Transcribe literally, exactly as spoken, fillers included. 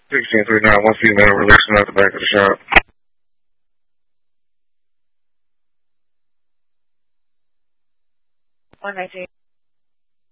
sixteen three nine, one female releasing out the back of the shop. one nineteen.